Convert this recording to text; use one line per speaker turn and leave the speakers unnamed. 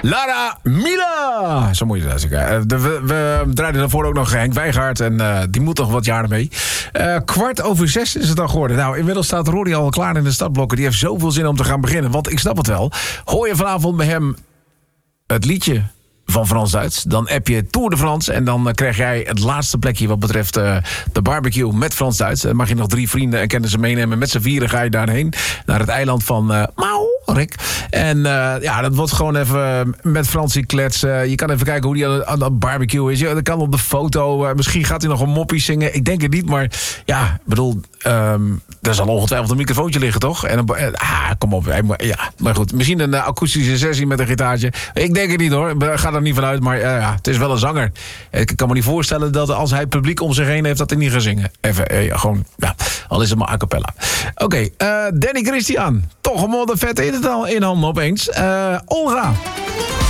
Lara Mila. Zo moet je dat zeggen. We draaiden daarvoor ook nog Henk Wijngaard. En die moet nog wat jaren mee. 5:15 is het al geworden. Nou, inmiddels staat Rory al klaar in de startblokken. Die heeft zoveel zin om te gaan beginnen. Want ik snap het wel. Hoor je vanavond bij hem het liedje van Frans-Duits, dan app je Tour de France en dan krijg jij het laatste plekje wat betreft de barbecue met Frans-Duits. Dan mag je nog 3 vrienden en kennissen meenemen. Met z'n vieren ga je daarheen, naar het eiland van Maurik. En dat wordt gewoon even met Fransie kletsen. Je kan even kijken hoe hij aan het barbecue is. Dat kan op de foto. Misschien gaat hij nog een moppie zingen. Ik denk het niet, maar ja, ik bedoel, er zal ongetwijfeld een microfoontje liggen, toch? En kom op. Maar goed, misschien een akoestische sessie met een gitaartje. Ik denk het niet, hoor. Ga er niet vanuit, maar het is wel een zanger. Ik kan me niet voorstellen dat als hij het publiek om zich heen heeft, dat hij niet gaat zingen. Even, gewoon, al is het maar a cappella. Oké, Danny Christian. Toch een modder vet in handen opeens. Olga.